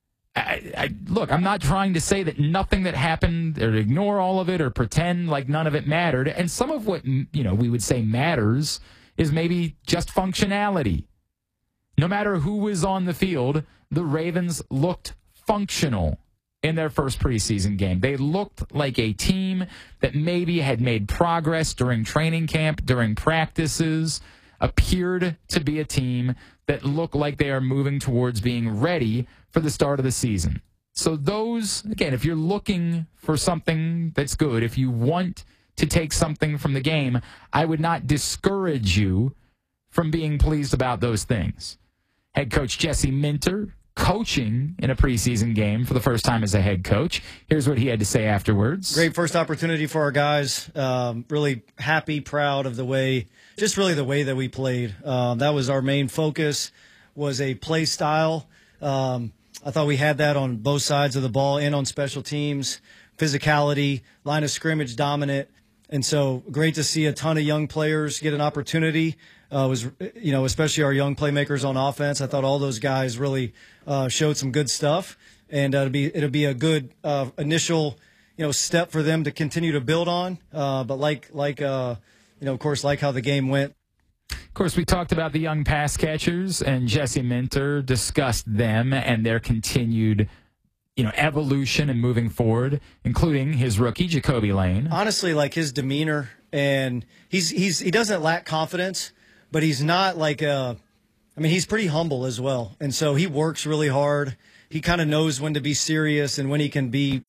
Look, I'm not trying to say that nothing that happened, or ignore all of it, or pretend like none of it mattered. And some of what, you know, we would say matters is maybe just functionality. No matter who was on the field, the Ravens looked functional in their first preseason game. They looked like a team that maybe had made progress during training camp, during practices, appeared to be a team that looked like they are moving towards being ready for the start of the season. So those, again, if you're looking for something that's good, if you want to take something from the game, I would not discourage you from being pleased about those things. Head coach Jesse Minter coaching in a preseason game for the first time as a head coach. Here's what he had to say afterwards. Great first opportunity for our guys. Really happy, proud of the way that we played. That was our main focus, was a play style. I thought we had that on both sides of the ball and on special teams. Physicality, line of scrimmage dominant. And so great to see a ton of young players get an opportunity. Especially our young playmakers on offense. I thought all those guys really showed some good stuff, and it'll be a good initial step for them to continue to build on. But like of course, like how the game went. Of course, we talked about the young pass catchers, and Jesse Minter discussed them and their continued, evolution and moving forward, including his rookie, Jacoby Lane. Honestly, like his demeanor, and he doesn't lack confidence, but he's not like he's pretty humble as well. And so he works really hard. He kind of knows when to be serious and when he can be,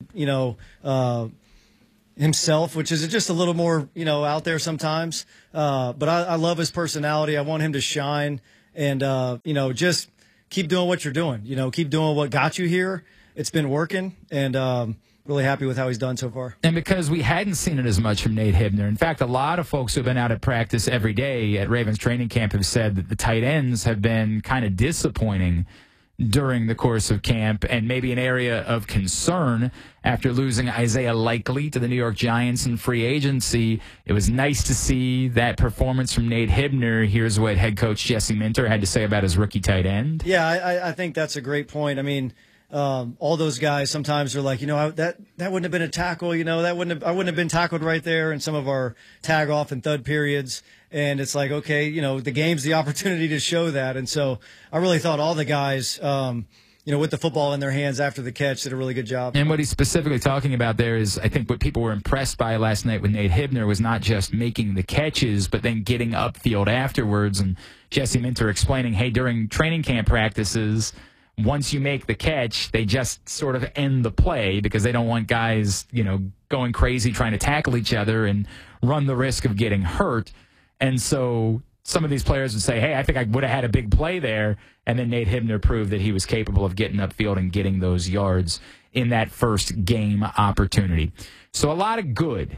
himself, which is just a little more, out there sometimes. But I love his personality. I want him to shine and, just keep doing what you're doing. Keep doing what got you here. It's been working, and really happy with how he's done so far. And because we hadn't seen it as much from Nate Hibner, in fact, a lot of folks who have been out at practice every day at Ravens training camp have said that the tight ends have been kind of disappointing during the course of camp, and maybe an area of concern after losing Isaiah Likely to the New York Giants in free agency. It was nice to see that performance from Nate Hibner. Here's what head coach Jesse Minter had to say about his rookie tight end. Yeah, I think that's a great point. I mean, all those guys sometimes are like, that wouldn't have been a tackle. I wouldn't have been tackled right there in some of our tag off and thud periods. And it's like, okay, the game's the opportunity to show that. And so I really thought all the guys, with the football in their hands after the catch, did a really good job. And what he's specifically talking about there is, I think what people were impressed by last night with Nate Hibner was not just making the catches, but then getting upfield afterwards. And Jesse Minter explaining, hey, during training camp practices, once you make the catch, they just sort of end the play because they don't want guys, going crazy trying to tackle each other and run the risk of getting hurt. And so some of these players would say, hey, I think I would have had a big play there. And then Nate Hibner proved that he was capable of getting upfield and getting those yards in that first game opportunity. So a lot of good.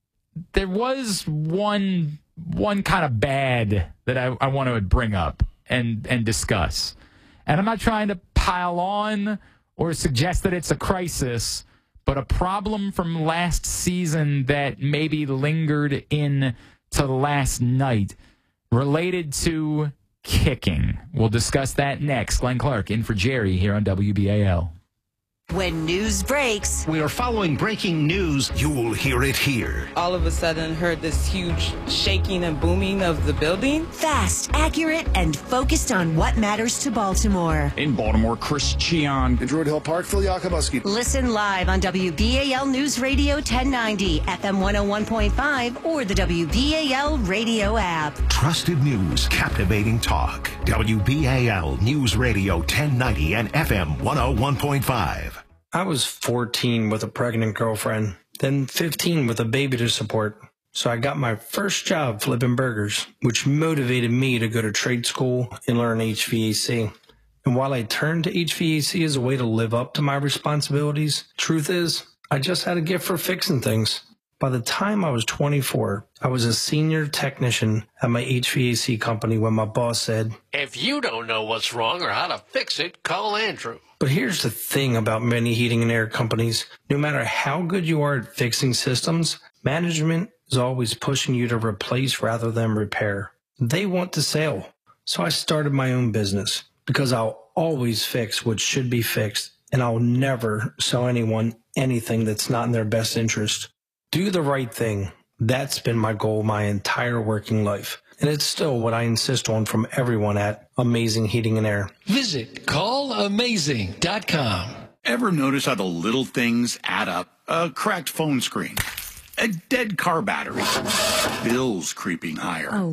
There was one kind of bad that I want to bring up and discuss. And I'm not trying to pile on or suggest that it's a crisis, but a problem from last season that maybe lingered in to last night related to kicking. We'll discuss that next. Glenn Clark in for Jerry here on WBAL. When news breaks, we are following breaking news. You'll hear it here. All of a sudden heard this huge shaking and booming of the building. Fast, accurate, and focused on what matters to Baltimore. In Baltimore, Chris Cheon. In Druid Hill Park, Phil Yakubuski. Listen live on WBAL News Radio 1090, FM 101.5, or the WBAL radio app. Trusted news, captivating talk. WBAL News Radio 1090 and FM 101.5. I was 14 with a pregnant girlfriend, then 15 with a baby to support. So I got my first job flipping burgers, which motivated me to go to trade school and learn HVAC. And while I turned to HVAC as a way to live up to my responsibilities, truth is, I just had a gift for fixing things. By the time I was 24, I was a senior technician at my HVAC company when my boss said, "If you don't know what's wrong or how to fix it, call Andrew." But here's the thing about many heating and air companies. No matter how good you are at fixing systems, management is always pushing you to replace rather than repair. They want to sell. So I started my own business because I'll always fix what should be fixed, and I'll never sell anyone anything that's not in their best interest. Do the right thing. That's been my goal my entire working life. And it's still what I insist on from everyone at Amazing Heating and Air. Visit callamazing.com. Ever notice how the little things add up? A cracked phone screen, a dead car battery, bills creeping higher. Oh,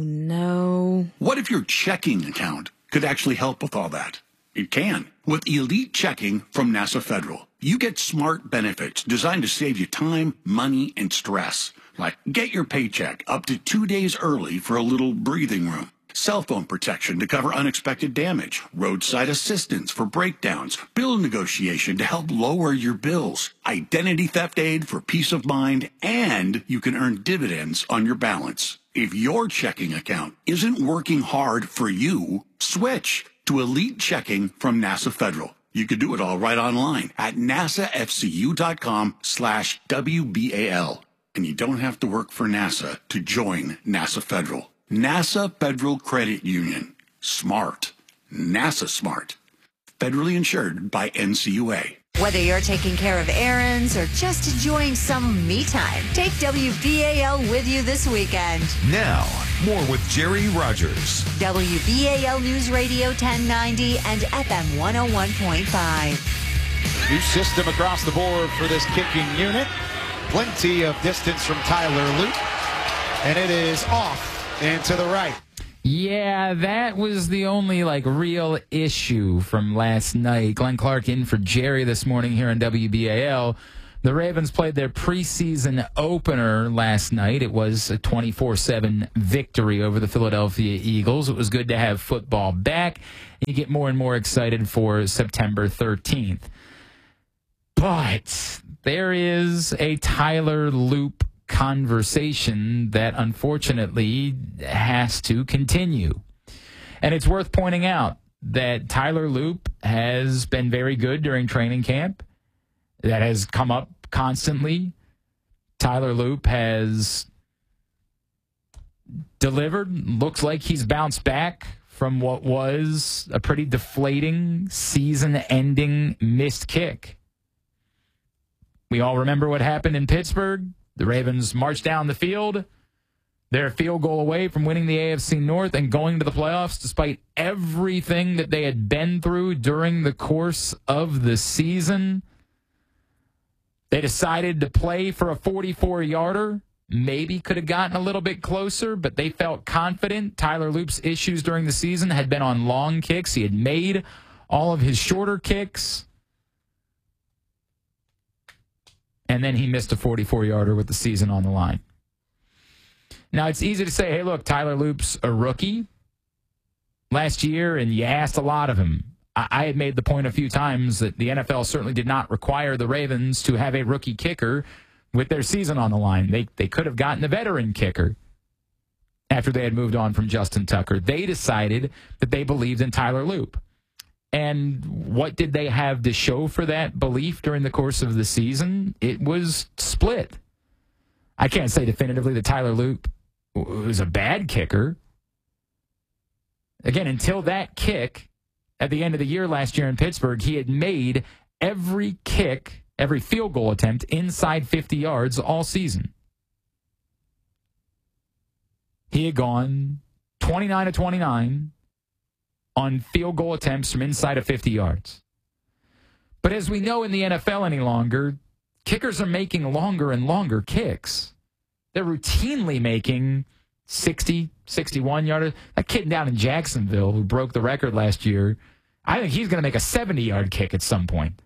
no. What if your checking account could actually help with all that? It can. With Elite Checking from NASA Federal, you get smart benefits designed to save you time, money, and stress. Like get your paycheck up to 2 days early for a little breathing room. Cell phone protection to cover unexpected damage. Roadside assistance for breakdowns. Bill negotiation to help lower your bills. Identity theft aid for peace of mind. And you can earn dividends on your balance. If your checking account isn't working hard for you, switch to Elite Checking from NASA Federal. You could do it all right online at nasafcu.com/WBAL. And you don't have to work for NASA to join NASA Federal. NASA Federal Credit Union. Smart. NASA smart. Federally insured by NCUA. Whether you're taking care of errands or just enjoying some me time, take WBAL with you this weekend. Now, more with Jerry Rogers. WBAL News Radio 1090 and FM 101.5. New system across the board for this kicking unit. Plenty of distance from Tyler Loop. And it is off and to the right. Yeah, that was the only real issue from last night. Glenn Clark in for Jerry this morning here on WBAL. The Ravens played their preseason opener last night. It was a 24-7 victory over the Philadelphia Eagles. It was good to have football back. You get more and more excited for September 13th. But there is a Tyler Loop conversation that unfortunately has to continue. And it's worth pointing out that Tyler Loop has been very good during training camp. That has come up constantly. Tyler Loop has delivered. Looks like he's bounced back from what was a pretty deflating, season-ending missed kick. We all remember what happened in Pittsburgh. The Ravens marched down the field. They're a field goal away from winning the AFC North and going to the playoffs despite everything that they had been through during the course of the season. They decided to play for a 44-yarder. Maybe could have gotten a little bit closer, but they felt confident. Tyler Loop's issues during the season had been on long kicks. He had made all of his shorter kicks. And then he missed a 44-yarder with the season on the line. Now, it's easy to say, hey, look, Tyler Loop's a rookie last year, and you asked a lot of him. I had made the point a few times that the NFL certainly did not require the Ravens to have a rookie kicker with their season on the line. They could have gotten a veteran kicker after they had moved on from Justin Tucker. They decided that they believed in Tyler Loop. And what did they have to show for that belief during the course of the season? It was split. I can't say definitively that Tyler Loop was a bad kicker. Again, until that kick at the end of the year last year in Pittsburgh, he had made every kick, every field goal attempt inside 50 yards all season. He had gone 29 of 29 on field goal attempts from inside of 50 yards. But as we know in the NFL any longer, kickers are making longer and longer kicks. They're routinely making 60, 61-yarder. That kid down in Jacksonville who broke the record last year, I think he's going to make a 70-yard kick at some point.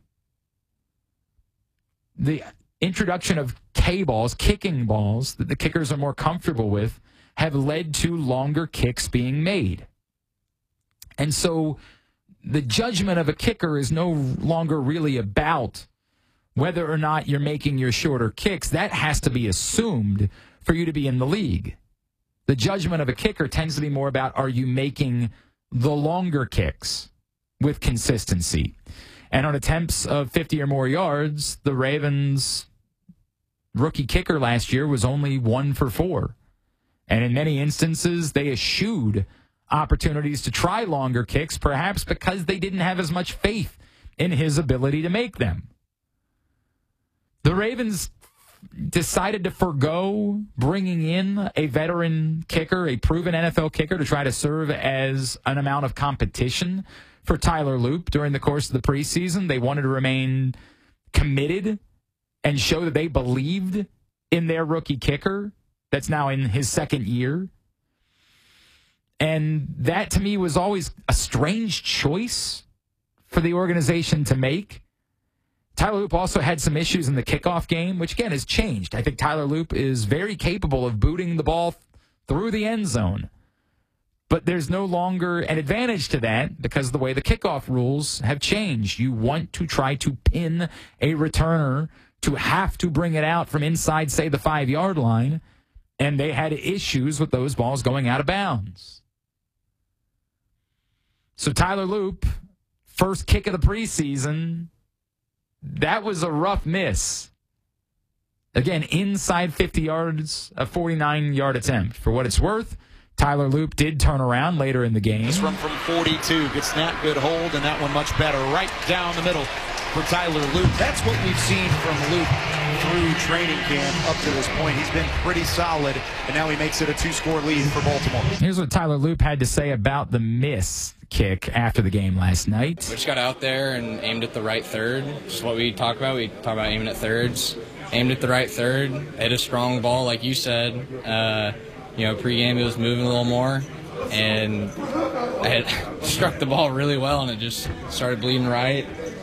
The introduction of K-balls, kicking balls, that the kickers are more comfortable with, have led to longer kicks being made. And so the judgment of a kicker is no longer really about whether or not you're making your shorter kicks. That has to be assumed for you to be in the league. The judgment of a kicker tends to be more about, are you making the longer kicks with consistency? And on attempts of 50 or more yards, the Ravens' rookie kicker last year was only 1 for 4. And in many instances, they eschewed opportunities to try longer kicks, perhaps because they didn't have as much faith in his ability to make them. The Ravens decided to forgo bringing in a veteran kicker, a proven NFL kicker, to try to serve as an amount of competition for Tyler Loop during the course of the preseason. They wanted to remain committed and show that they believed in their rookie kicker that's now in his second year. And that, to me, was always a strange choice for the organization to make. Tyler Loop also had some issues in the kickoff game, which, again, has changed. I think Tyler Loop is very capable of booting the ball through the end zone. But there's no longer an advantage to that because of the way the kickoff rules have changed. You want to try to pin a returner to have to bring it out from inside, say, the 5-yard line, and they had issues with those balls going out of bounds. So Tyler Loop, first kick of the preseason, that was a rough miss. Again, inside 50 yards, a 49-yard attempt. For what it's worth, Tyler Loop did turn around later in the game. This run from 42, good snap, good hold, and that one much better. Right down the middle. for Tyler Loop. That's what we've seen from Loop through training camp up to this point. He's been pretty solid, and now he makes it a 2-score lead for Baltimore. Here's what Tyler Loop had to say about the miss kick after the game last night. We just got out there and aimed at the right third. Just what we talk about. We talk about aiming at thirds. Aimed at the right third. Hit a strong ball, like you said. Pregame it was moving a little more, and I had struck the ball really well, and it just started bleeding right.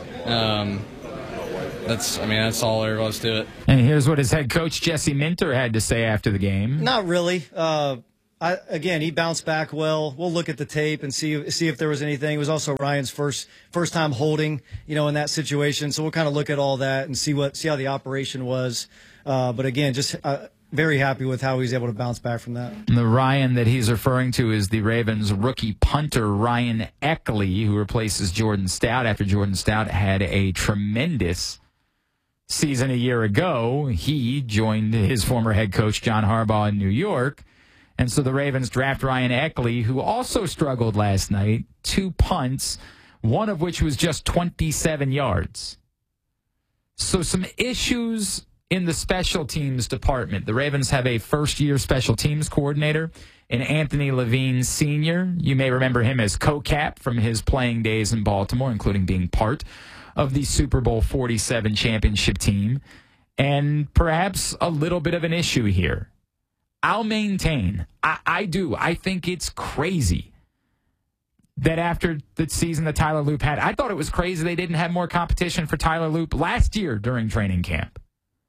That's all there was to it. And here's what his head coach Jesse Minter had to say after the game. Not really. Again, he bounced back well. We'll look at the tape and see if there was anything. It was also Ryan's first time holding, in that situation. So we'll kind of look at all that and see how the operation was. But again, just very happy with how he's able to bounce back from that. And the Ryan that he's referring to is the Ravens rookie punter Ryan Eckley, who replaces Jordan Stout after Jordan Stout had a tremendous season a year ago. He joined his former head coach John Harbaugh in New York. And so the Ravens draft Ryan Eckley, who also struggled last night, 2 punts, one of which was just 27 yards. So some issues in the special teams department. The Ravens have a first-year special teams coordinator in Anthony Levine Sr. You may remember him as co-cap from his playing days in Baltimore, including being part of the Super Bowl 47 championship team. And perhaps a little bit of an issue here. I'll maintain, I do. I think it's crazy that after the season that Tyler Loop had, I thought it was crazy they didn't have more competition for Tyler Loop last year during training camp.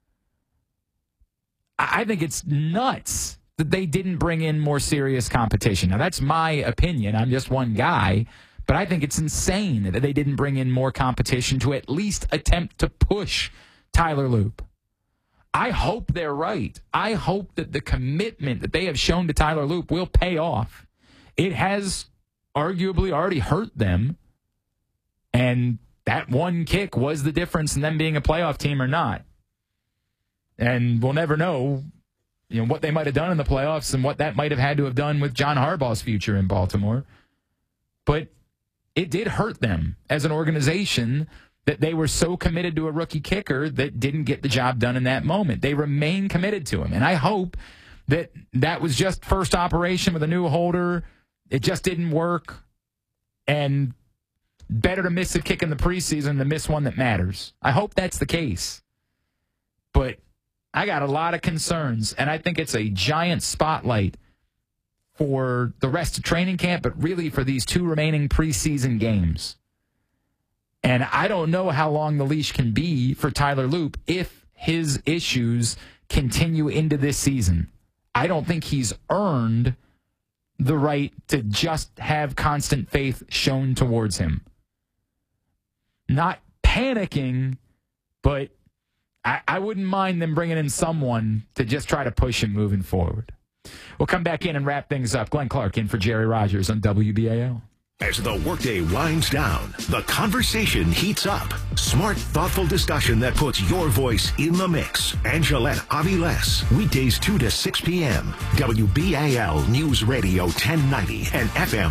I think it's nuts that they didn't bring in more serious competition. Now, that's my opinion. I'm just one guy. But I think it's insane that they didn't bring in more competition to at least attempt to push Tyler Loop. I hope they're right. I hope that the commitment that they have shown to Tyler Loop will pay off. It has arguably already hurt them, and that one kick was the difference in them being a playoff team or not. And we'll never know, what they might have done in the playoffs and what that might have had to have done with John Harbaugh's future in Baltimore. But it did hurt them as an organization that they were so committed to a rookie kicker that didn't get the job done in that moment. They remain committed to him. And I hope that was just first operation with a new holder. It just didn't work. And better to miss a kick in the preseason than miss one that matters. I hope that's the case. But I got a lot of concerns, and I think it's a giant spotlight for the rest of training camp, but really for these 2 remaining preseason games. And I don't know how long the leash can be for Tyler Loop if his issues continue into this season. I don't think he's earned the right to just have constant faith shown towards him. Not panicking, but I wouldn't mind them bringing in someone to just try to push him moving forward. We'll come back in and wrap things up. Glenn Clark in for Jerry Rogers on WBAL. As the workday winds down, the conversation heats up. Smart, thoughtful discussion that puts your voice in the mix. Angelette Aviles, weekdays 2 to 6 p.m. WBAL News Radio 1090 and FM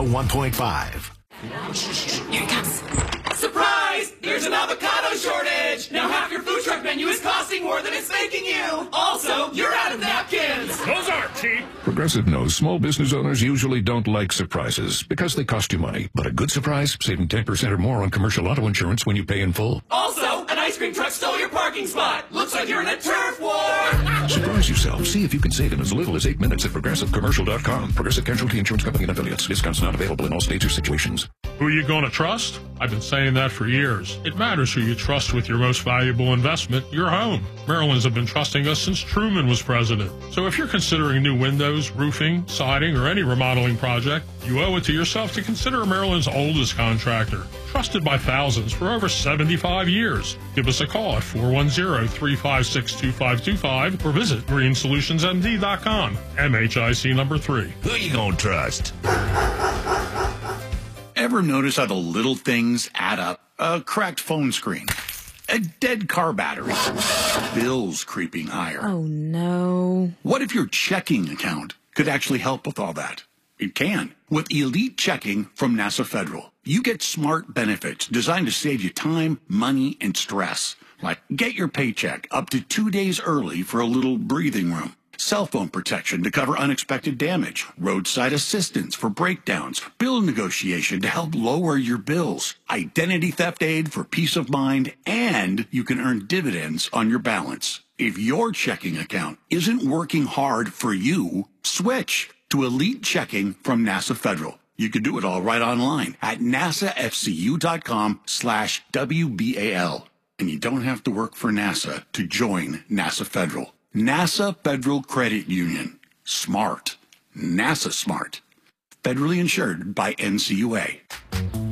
101.5. Here it comes. Surprise! There's an avocado shortage! Now half your food truck menu is costing more than it's making you! Also, you're out of napkins! Those aren't cheap! Progressive knows small business owners usually don't like surprises because they cost you money. But a good surprise, saving 10% or more on commercial auto insurance when you pay in full. Also, an ice cream truck stole your parking spot! Looks like you're in a turf war! Surprise yourself. See if you can save in as little as 8 minutes at ProgressiveCommercial.com. Progressive Casualty Insurance Company and Affiliates. Discounts not available in all states or situations. Who are you going to trust? I've been saying that for years. It matters who you trust with your most valuable investment, your home. Maryland's have been trusting us since Truman was president. So if you're considering new windows, roofing, siding, or any remodeling project, you owe it to yourself to consider Maryland's oldest contractor. Trusted by thousands for over 75 years. Give us a call at 410-356-2525 or visit greensolutionsmd.com. MHIC number 3. Who you gonna trust? Ever notice how the little things add up? A cracked phone screen, a dead car battery, bills creeping higher. Oh, no. What if your checking account could actually help with all that? It can. With Elite Checking from NASA Federal, you get smart benefits designed to save you time, money, and stress. Like get your paycheck up to 2 days early for a little breathing room. Cell phone protection to cover unexpected damage. Roadside assistance for breakdowns. Bill negotiation to help lower your bills. Identity theft aid for peace of mind. And you can earn dividends on your balance. If your checking account isn't working hard for you, switch to Elite Checking from NASA Federal. You can do it all right online at nasafcu.com/WBAL. And you don't have to work for NASA to join NASA Federal. NASA Federal Credit Union. Smart. NASA smart. Federally insured by NCUA.